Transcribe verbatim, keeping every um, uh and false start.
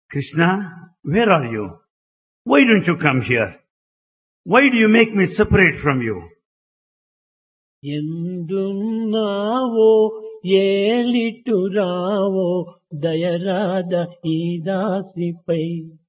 Krishna, where are you? Why don't you come here? Why do you make me separate from you? ఎందున్నావో ఏలిటురావో దయరాద ఈ దాసిపై